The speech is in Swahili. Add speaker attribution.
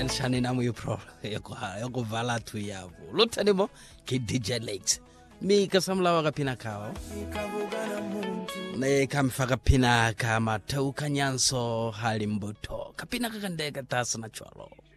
Speaker 1: Tension ina mu problem yoko vala tu yabo. Lutanimo ki DJ Lex. Mi kasamla waka pina kao. Ne kamfaka pina kama tauka nyanso halimbuto. Kapina kakandeka tasa na chwalo.